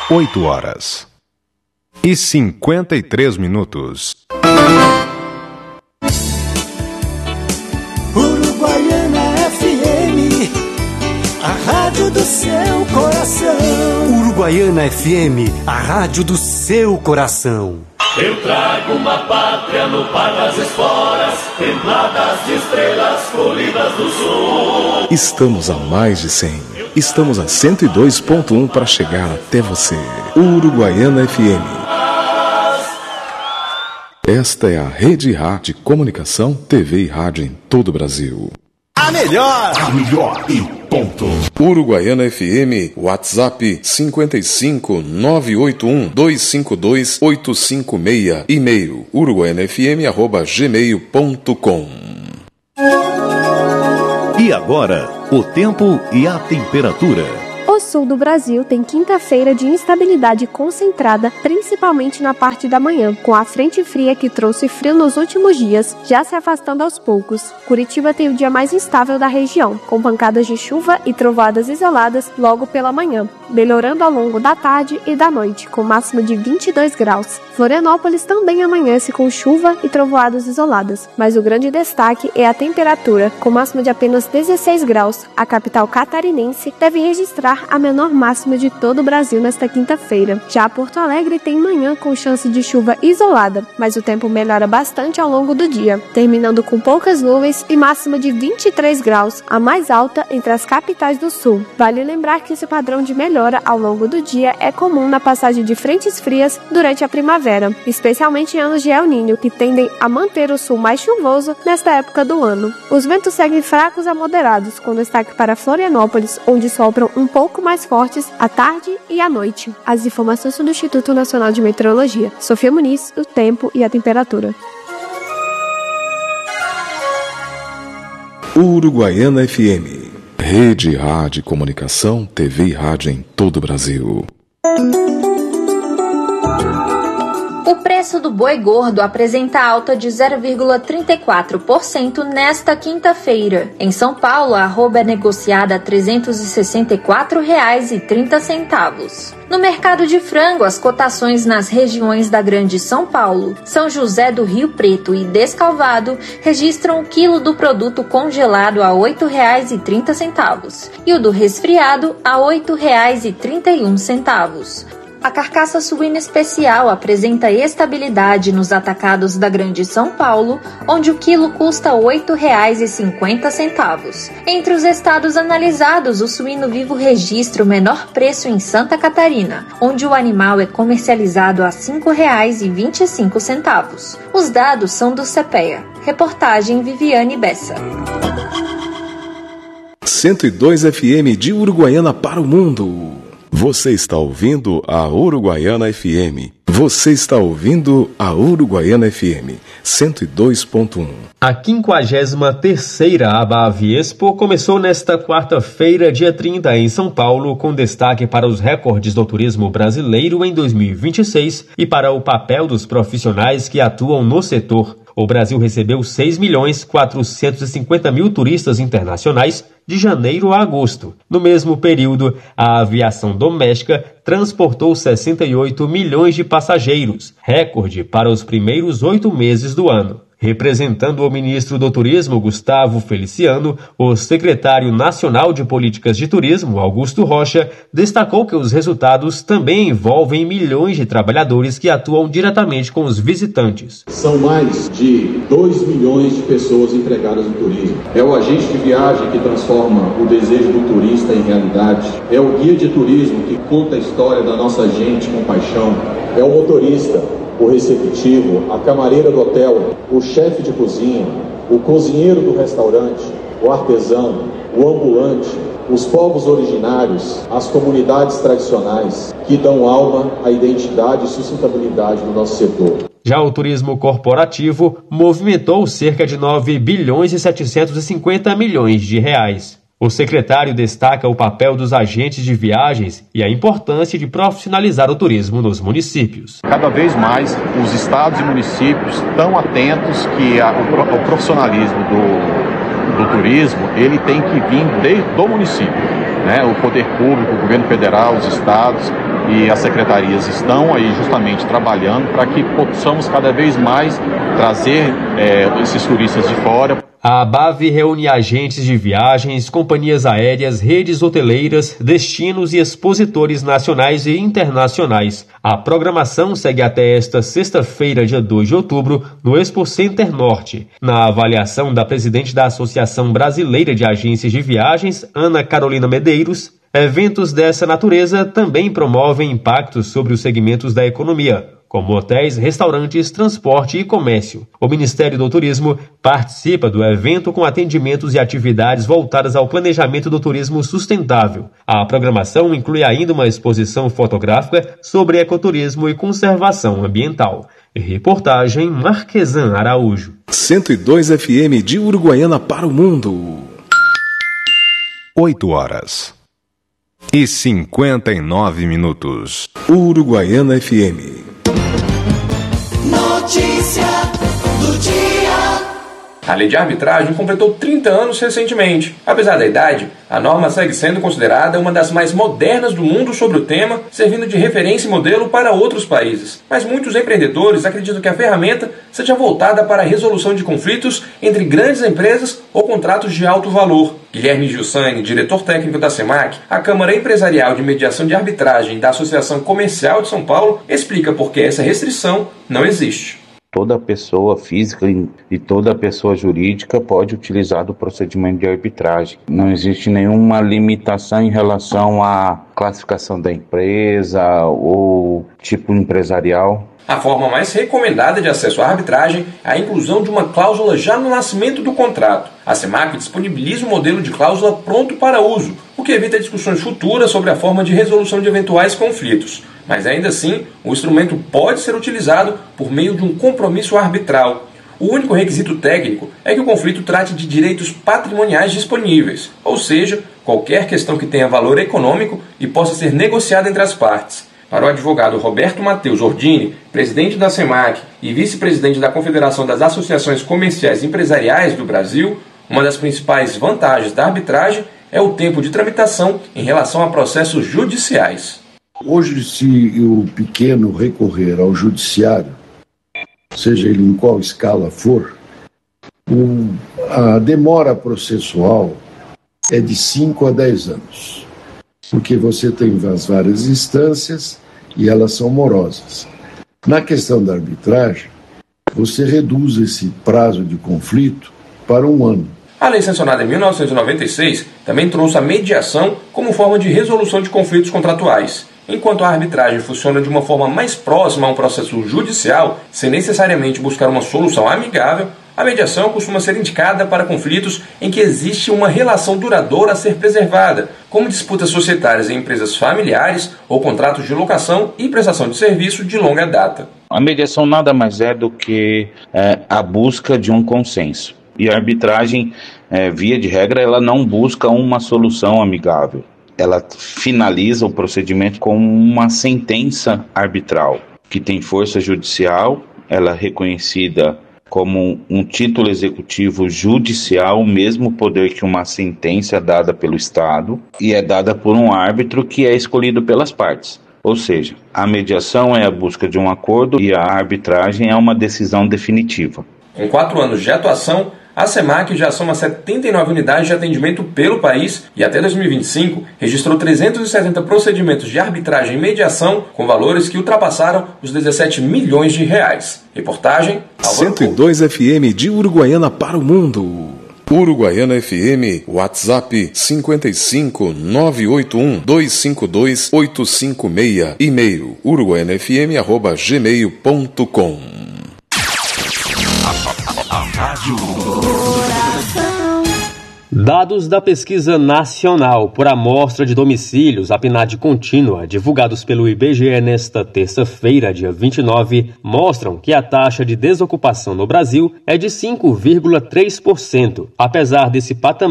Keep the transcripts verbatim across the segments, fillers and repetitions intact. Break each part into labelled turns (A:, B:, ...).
A: oito horas e cinquenta e três minutos.
B: Uruguaiana F M, a rádio do seu coração.
C: Uruguaiana F M, a rádio do seu coração.
D: Eu trago uma pátria no par das esporas, templadas de estrelas colhidas do sul.
E: Estamos a mais de cem. Estamos a cento e dois ponto um para chegar até você. Uruguaiana F M. Esta é a Rede Rádio de Comunicação, T V e Rádio em todo o Brasil.
B: A melhor!
E: A melhor e ponto. Uruguaiana F M, WhatsApp cinco cinco nove oito um dois cinco dois oito cinco seis, e-mail uruguaianafm arroba gmail ponto com.
F: E agora, o tempo e a temperatura.
G: O sul do Brasil tem quinta-feira de instabilidade concentrada, principalmente na parte da manhã, com a frente fria que trouxe frio nos últimos dias, já se afastando aos poucos. Curitiba tem o dia mais instável da região, com pancadas de chuva e trovoadas isoladas logo pela manhã, melhorando ao longo da tarde e da noite, com máxima de vinte e dois graus. Florianópolis também amanhece com chuva e trovoadas isoladas, mas o grande destaque é a temperatura, com máxima de apenas dezesseis graus. A capital catarinense deve registrar a menor máxima de todo o Brasil nesta quinta-feira. Já Porto Alegre tem manhã com chance de chuva isolada, mas o tempo melhora bastante ao longo do dia, terminando com poucas nuvens e máxima de vinte e três graus, a mais alta entre as capitais do sul. Vale lembrar que esse padrão de melhora ao longo do dia é comum na passagem de frentes frias durante a primavera, especialmente em anos de El Niño, que tendem a manter o sul mais chuvoso nesta época do ano. Os ventos seguem fracos a moderados, com destaque para Florianópolis, onde sopram um pouco mais fortes à tarde e à noite. As informações são do Instituto Nacional de Meteorologia. Sofia Muniz, o tempo e a temperatura.
E: Uruguaiana F M, Rede Rádio Comunicação, T V e Rádio em todo o Brasil.
H: O preço do boi gordo apresenta alta de zero vírgula trinta e quatro por cento nesta quinta-feira. Em São Paulo, a arroba é negociada a trezentos e sessenta e quatro reais e trinta centavos. No mercado de frango, as cotações nas regiões da Grande São Paulo, São José do Rio Preto e Descalvado registram o quilo do produto congelado a oito reais e trinta centavos e o do resfriado a oito reais e trinta e um centavos. A carcaça suína especial apresenta estabilidade nos atacados da Grande São Paulo, onde o quilo custa oito reais e cinquenta centavos. Entre os estados analisados, o suíno vivo registra o menor preço em Santa Catarina, onde o animal é comercializado a cinco reais e vinte e cinco centavos. Os dados são do CEPEA. Reportagem Viviane Bessa.
E: cento e dois F M de Uruguaiana para o mundo. Você está ouvindo a Uruguaiana F M. Você está ouvindo a Uruguaiana F M cento e dois ponto um.
I: A quinquagésima terceira Abaviespo começou nesta quarta-feira, dia trinta, em São Paulo, com destaque para os recordes do turismo brasileiro em dois mil e vinte e seis e para o papel dos profissionais que atuam no setor. O Brasil recebeu seis milhões quatrocentos e cinquenta mil turistas internacionais de janeiro a agosto. No mesmo período, a aviação doméstica transportou sessenta e oito milhões de passageiros, recorde para os primeiros oito meses do ano. Representando o ministro do Turismo, Gustavo Feliciano, o secretário nacional de Políticas de Turismo, Augusto Rocha, destacou que os resultados também envolvem milhões de trabalhadores que atuam diretamente com os visitantes.
J: São mais de dois milhões de pessoas empregadas no turismo. É o agente de viagem que transforma o desejo do turista em realidade. É o guia de turismo que conta a história da nossa gente com paixão. É o motorista, o receptivo, a camareira do hotel, o chefe de cozinha, o cozinheiro do restaurante, o artesão, o ambulante, os povos originários, as comunidades tradicionais, que dão alma à identidade e sustentabilidade do nosso setor.
I: Já o turismo corporativo movimentou cerca de nove bilhões e setecentos e cinquenta milhões de reais. O secretário destaca o papel dos agentes de viagens e a importância de profissionalizar o turismo nos municípios.
K: Cada vez mais os estados e municípios estão atentos que a, o, o profissionalismo do, do turismo ele tem que vir desde do município, né? O poder público, o governo federal, os estados e as secretarias estão aí justamente trabalhando para que possamos cada vez mais trazer é, esses turistas de fora.
I: A ABAV reúne agentes de viagens, companhias aéreas, redes hoteleiras, destinos e expositores nacionais e internacionais. A programação segue até esta sexta-feira, dia dois de outubro, no Expo Center Norte. Na avaliação da presidente da Associação Brasileira de Agências de Viagens, Ana Carolina Medeiros, eventos dessa natureza também promovem impactos sobre os segmentos da economia, como hotéis, restaurantes, transporte e comércio. O Ministério do Turismo participa do evento com atendimentos e atividades voltadas ao planejamento do turismo sustentável. A programação inclui ainda uma exposição fotográfica sobre ecoturismo e conservação ambiental. Reportagem Marquesan Araújo.
A: cento e dois F M de Uruguaiana para o mundo. oito horas e cinquenta e nove minutos. Uruguaiana F M.
B: Notícia do dia.
L: A lei de arbitragem completou trinta anos recentemente. Apesar da idade, a norma segue sendo considerada uma das mais modernas do mundo sobre o tema, servindo de referência e modelo para outros países. Mas muitos empreendedores acreditam que a ferramenta seja voltada para a resolução de conflitos entre grandes empresas ou contratos de alto valor. Guilherme Giussani, diretor técnico da SEMAC, a Câmara Empresarial de Mediação de Arbitragem da Associação Comercial de São Paulo, explica por que essa restrição não existe.
M: Toda pessoa física e toda pessoa jurídica pode utilizar do procedimento de arbitragem. Não existe nenhuma limitação em relação à classificação da empresa ou tipo empresarial.
L: A forma mais recomendada de acesso à arbitragem é a inclusão de uma cláusula já no nascimento do contrato. A SEMAC disponibiliza um modelo de cláusula pronto para uso, o que evita discussões futuras sobre a forma de resolução de eventuais conflitos. Mas ainda assim, o instrumento pode ser utilizado por meio de um compromisso arbitral. O único requisito técnico é que o conflito trate de direitos patrimoniais disponíveis, ou seja, qualquer questão que tenha valor econômico e possa ser negociada entre as partes. Para o advogado Roberto Matheus Ordini, presidente da SEMAC e vice-presidente da Confederação das Associações Comerciais e Empresariais do Brasil, uma das principais vantagens da arbitragem é o tempo de tramitação em relação a processos judiciais.
N: Hoje, se o pequeno recorrer ao judiciário, seja ele em qual escala for, o, a demora processual é de cinco a dez anos, porque você tem as várias instâncias e elas são morosas. Na questão da arbitragem, você reduz esse prazo de conflito para um ano.
L: A lei sancionada em mil novecentos e noventa e seis também trouxe a mediação como forma de resolução de conflitos contratuais. Enquanto a arbitragem funciona de uma forma mais próxima a um processo judicial, sem necessariamente buscar uma solução amigável, a mediação costuma ser indicada para conflitos em que existe uma relação duradoura a ser preservada, como disputas societárias em empresas familiares ou contratos de locação e prestação de serviço de longa data.
M: A mediação nada mais é do que é, a busca de um consenso. E a arbitragem, é, via de regra, ela não busca uma solução amigável. Ela finaliza o procedimento com uma sentença arbitral, que tem força judicial, ela é reconhecida como um título executivo judicial, o mesmo poder que uma sentença dada pelo Estado, e é dada por um árbitro que é escolhido pelas partes. Ou seja, a mediação é a busca de um acordo e a arbitragem é uma decisão definitiva.
L: Com quatro anos de atuação, a SEMAC já soma setenta e nove unidades de atendimento pelo país e até dois mil e vinte e cinco registrou trezentos e setenta procedimentos de arbitragem e mediação com valores que ultrapassaram os dezessete milhões de reais. Reportagem
A: cento e dois F M de Uruguaiana para o mundo.
E: Uruguaiana F M, WhatsApp cinco cinco nove oito um dois cinco dois oito cinco seis, e-mail uruguaianafm arroba gmail ponto com.
I: Dados da Pesquisa Nacional por Amostra de Domicílios, a PNAD contínua, divulgados pelo I B G E nesta terça-feira, dia vinte e nove, mostram que a taxa de desocupação no Brasil é de cinco vírgula três por cento. Apesar desse patamar,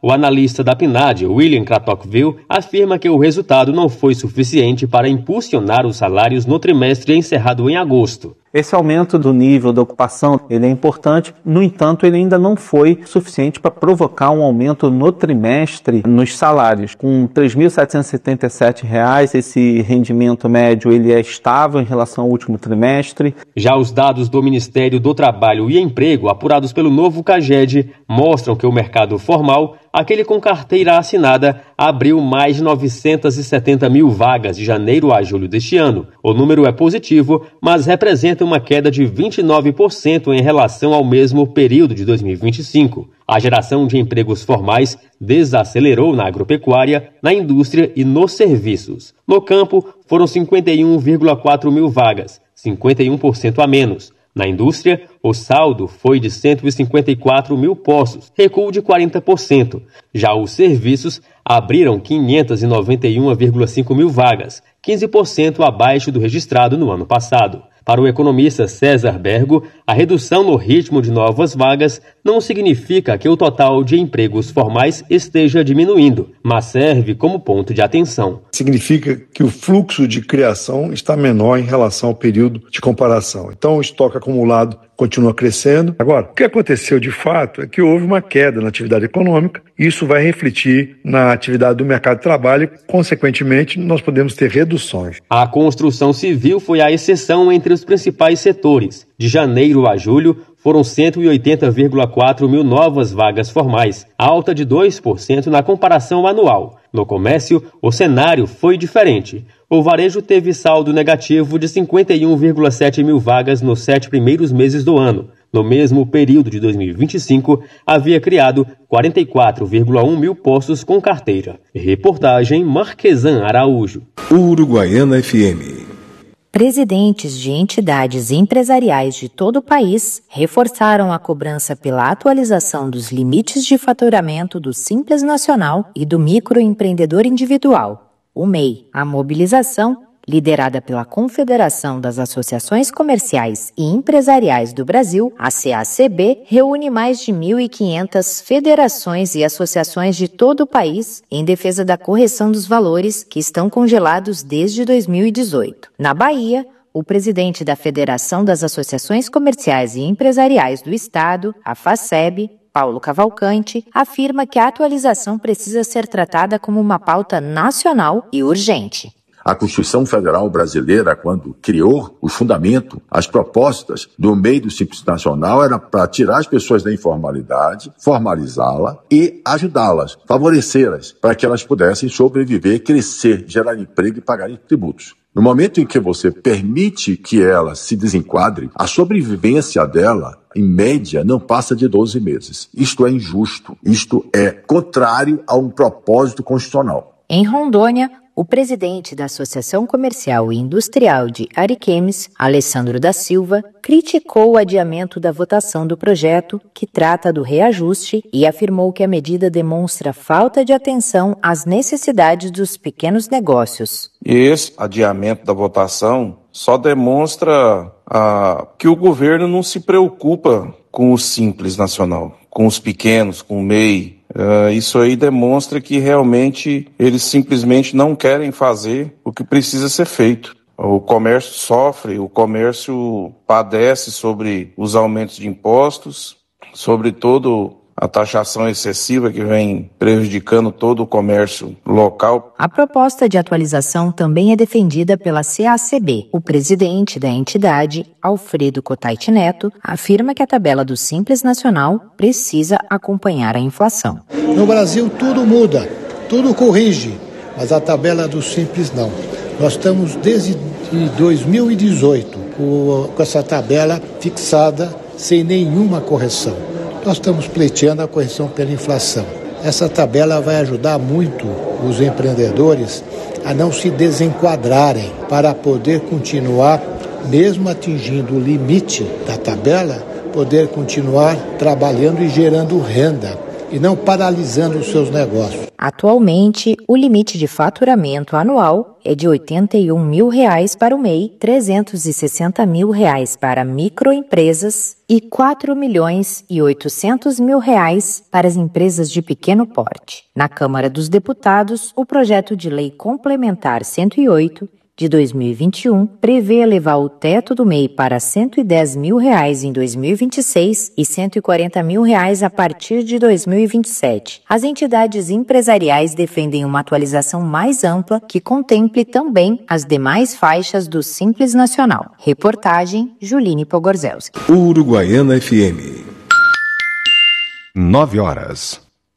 I: O analista da P N A D, William Kratochvil, afirma que o resultado não foi suficiente para impulsionar os salários no trimestre encerrado em agosto.
O: Esse aumento do nível da ocupação ele é importante, no entanto, ele ainda não foi suficiente para provocar um aumento no trimestre nos salários. Com três mil setecentos e setenta e sete reais, esse rendimento médio ele é estável em relação ao último trimestre.
I: Já os dados do Ministério do Trabalho e Emprego, apurados pelo novo CAGED, mostram que o mercado formal, aquele com carteira assinada, abriu mais de novecentas e setenta mil vagas de janeiro a julho deste ano. O número é positivo, mas representa uma queda de vinte e nove por cento em relação ao mesmo período de dois mil e vinte e cinco. A geração de empregos formais desacelerou na agropecuária, na indústria e nos serviços. No campo, foram cinquenta e um vírgula quatro mil vagas, cinquenta e um por cento a menos. Na indústria, o saldo foi de cento e cinquenta e quatro mil postos, recuo de quarenta por cento. Já os serviços abriram quinhentas e noventa e um vírgula cinco mil vagas, quinze por cento abaixo do registrado no ano passado. Para o economista César Bergo, a redução no ritmo de novas vagas não significa que o total de empregos formais esteja diminuindo, mas serve como ponto de atenção.
P: Significa que o fluxo de criação está menor em relação ao período de comparação. Então, o estoque acumulado continua crescendo. Agora, o que aconteceu de fato é que houve uma queda na atividade econômica. Isso vai refletir na atividade do mercado de trabalho e, consequentemente, nós podemos ter reduções.
I: A construção civil foi a exceção entre os principais setores. De janeiro a julho, foram cento e oitenta vírgula quatro mil novas vagas formais, alta de dois por cento na comparação anual. No comércio, o cenário foi diferente. O varejo teve saldo negativo de cinquenta e um vírgula sete mil vagas nos sete primeiros meses do ano. No mesmo período de dois mil e vinte e cinco, havia criado quarenta e quatro vírgula um mil postos com carteira. Reportagem Marquesan Araújo.
A: Uruguaiana F M.
Q: Presidentes de entidades empresariais de todo o país reforçaram a cobrança pela atualização dos limites de faturamento do Simples Nacional e do Microempreendedor Individual, o M E I. A mobilização, liderada pela Confederação das Associações Comerciais e Empresariais do Brasil, a C A C B, reúne mais de mil e quinhentas federações e associações de todo o país em defesa da correção dos valores que estão congelados desde dois mil e dezoito. Na Bahia, o presidente da Federação das Associações Comerciais e Empresariais do Estado, a FACEB, Paulo Cavalcante, afirma que a atualização precisa ser tratada como uma pauta nacional e urgente.
R: A Constituição Federal Brasileira, quando criou o fundamento, as propostas do meio do Simples Nacional era para tirar as pessoas da informalidade, formalizá-la e ajudá-las, favorecê-las, para que elas pudessem sobreviver, crescer, gerar emprego e pagar tributos. No momento em que você permite que ela se desenquadre, a sobrevivência dela, em média, não passa de doze meses. Isto é injusto, isto é contrário a um propósito constitucional.
Q: Em Rondônia, o presidente da Associação Comercial e Industrial de Ariquemes, Alessandro da Silva, criticou o adiamento da votação do projeto, que trata do reajuste, e afirmou que a medida demonstra falta de atenção às necessidades dos pequenos negócios.
S: Esse adiamento da votação só demonstra ah, que o governo não se preocupa com o Simples Nacional, com os pequenos, com o M E I. Uh, isso aí demonstra que realmente eles simplesmente não querem fazer o que precisa ser feito. O comércio sofre, o comércio padece sobre os aumentos de impostos, sobre todo a taxação excessiva que vem prejudicando todo o comércio local.
Q: A proposta de atualização também é defendida pela C A C B. O presidente da entidade, Alfredo Cotait Neto, afirma que a tabela do Simples Nacional precisa acompanhar a inflação.
T: No Brasil tudo muda, tudo corrige, mas a tabela do Simples não. Nós estamos desde dois mil e dezoito com essa tabela fixada sem nenhuma correção. Nós estamos pleiteando a correção pela inflação. Essa tabela vai ajudar muito os empreendedores a não se desenquadrarem para poder continuar, mesmo atingindo o limite da tabela, poder continuar trabalhando e gerando renda e não paralisando os seus negócios.
Q: Atualmente, o limite de faturamento anual é de oitenta e um mil reais para o M E I, trezentos e sessenta mil reais para microempresas e quatro milhões e oitocentos mil reais para as empresas de pequeno porte. Na Câmara dos Deputados, o projeto de lei complementar cento e oito de dois mil e vinte e um prevê elevar o teto do M E I para cento e dez mil reais em dois mil e vinte e seis e cento e quarenta mil reais a partir de dois mil e vinte e sete. As entidades empresariais defendem uma atualização mais ampla que contemple também as demais faixas do Simples Nacional. Reportagem Juline Pogorzelski.
A: Uruguaiana F M. Nove horas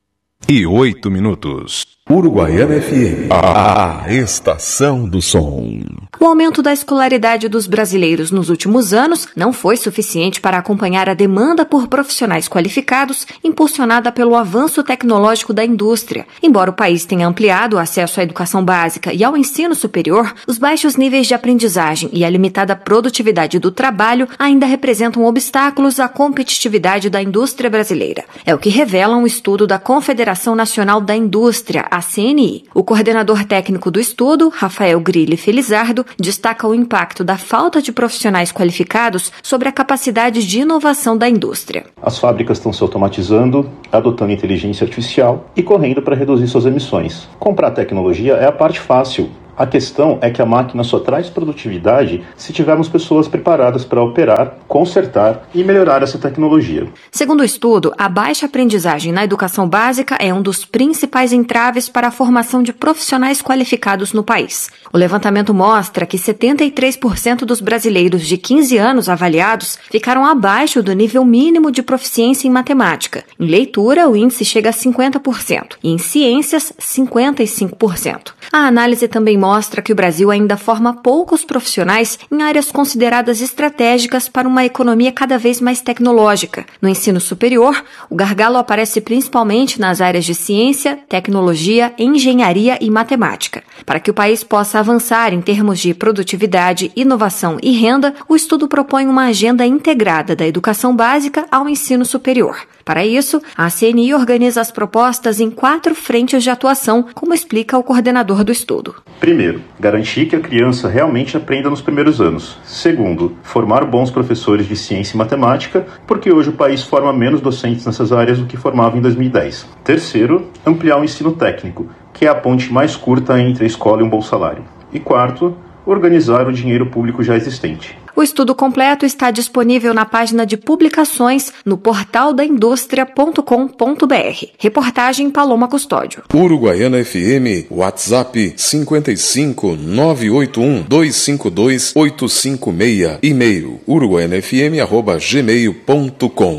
A: e oito minutos. Uruguaiana F M, a, a estação do som.
U: O aumento da escolaridade dos brasileiros nos últimos anos não foi suficiente para acompanhar a demanda por profissionais qualificados, impulsionada pelo avanço tecnológico da indústria. Embora o país tenha ampliado o acesso à educação básica e ao ensino superior, os baixos níveis de aprendizagem e a limitada produtividade do trabalho ainda representam obstáculos à competitividade da indústria brasileira. É o que revela um estudo da Confederação Nacional da Indústria, a C N I. O coordenador técnico do estudo, Rafael Grilli Felizardo, destaca o impacto da falta de profissionais qualificados sobre a capacidade de inovação da indústria.
V: As fábricas estão se automatizando, adotando inteligência artificial e correndo para reduzir suas emissões. Comprar tecnologia é a parte fácil. A questão é que a máquina só traz produtividade se tivermos pessoas preparadas para operar, consertar e melhorar essa tecnologia.
U: Segundo o estudo, a baixa aprendizagem na educação básica é um dos principais entraves para a formação de profissionais qualificados no país. O levantamento mostra que setenta e três por cento dos brasileiros de quinze anos avaliados ficaram abaixo do nível mínimo de proficiência em matemática. Em leitura, o índice chega a cinquenta por cento e em ciências, cinquenta e cinco por cento. A análise também mostra que o Brasil ainda forma poucos profissionais em áreas consideradas estratégicas para uma economia cada vez mais tecnológica. No ensino superior, o gargalo aparece principalmente nas áreas de ciência, tecnologia, engenharia e matemática. Para que o país possa avançar em termos de produtividade, inovação e renda, o estudo propõe uma agenda integrada da educação básica ao ensino superior. Para isso, a C N I organiza as propostas em quatro frentes de atuação, como explica o coordenador do estudo.
V: Primeiro, garantir que a criança realmente aprenda nos primeiros anos. Segundo, formar bons professores de ciência e matemática, porque hoje o país forma menos docentes nessas áreas do que formava em dois mil e dez. Terceiro, ampliar o ensino técnico, que é a ponte mais curta entre a escola e um bom salário. E quarto, organizar o dinheiro público já existente.
U: O estudo completo está disponível na página de publicações no portal da indústria ponto com ponto b r. Reportagem Paloma Custódio.
E: Uruguaiana F M, WhatsApp cinco cinco nove oito um dois cinco dois oito cinco seis, e-mail uruguaianafm arroba gmail ponto com.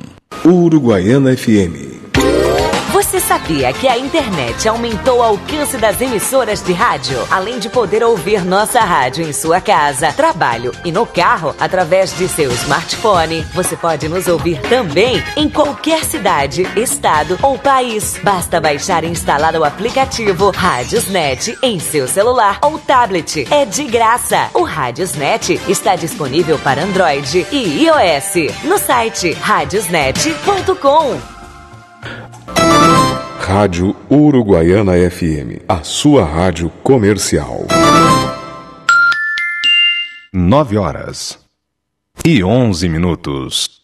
A: Uruguaiana F M.
W: Você sabia que a internet aumentou o alcance das emissoras de rádio? Além de poder ouvir nossa rádio em sua casa, trabalho e no carro, através de seu smartphone, você pode nos ouvir também em qualquer cidade, estado ou país. Basta baixar e instalar o aplicativo Radiosnet em seu celular ou tablet. É de graça. O Radiosnet está disponível para Android e iOS no site radiosnet ponto com.
A: Rádio Uruguaiana F M, a sua rádio comercial. Nove horas e onze minutos.